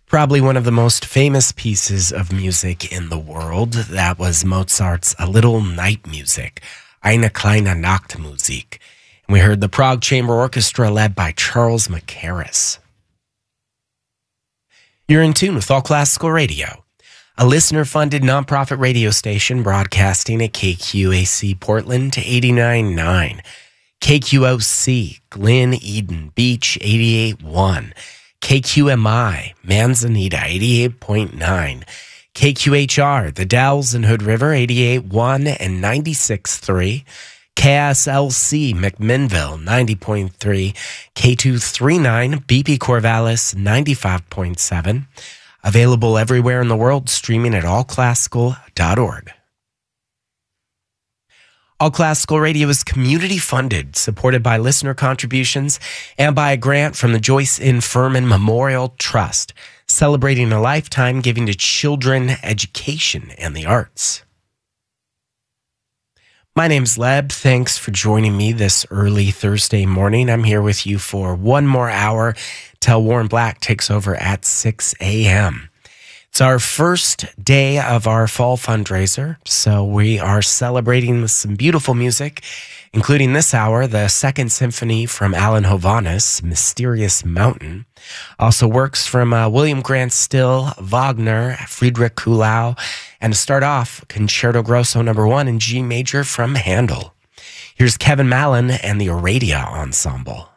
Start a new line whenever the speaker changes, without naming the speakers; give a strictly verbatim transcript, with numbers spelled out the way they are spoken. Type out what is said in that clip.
Probably one of the most famous pieces of music in the world. That was Mozart's A Little Night Music, Eine kleine Nachtmusik. And we heard the Prague Chamber Orchestra led by Charles Mackerras. You're in tune with All Classical Radio, a listener-funded nonprofit radio station broadcasting at K Q A C Portland eighty-nine point nine, K Q O C Glen Eden Beach eighty-eight point one, K Q M I Manzanita eighty-eight point nine, K Q H R The Dalles and Hood River eighty-eight point one and ninety-six point three, K S L C McMinnville ninety point three, K two thirty-nine B P Corvallis ninety-five point seven. Available everywhere in the world, streaming at all classical dot org. All Classical Radio is community funded, supported by listener contributions and by a grant from the Joyce N. Furman Memorial Trust, celebrating a lifetime giving to children, education, and the arts. My name's Leb. Thanks for joining me this early Thursday morning. I'm here with you for one more hour till Warren Black takes over at six a.m. It's our first day of our fall fundraiser, so we are celebrating with some beautiful music, including this hour, the Second Symphony from Alan Hovhaness, Mysterious Mountain. Also works from uh, William Grant Still, Wagner, Friedrich Kuhlau, and to start off, Concerto Grosso number one in G major from Handel. Here's Kevin Mallon and the Aradia Ensemble.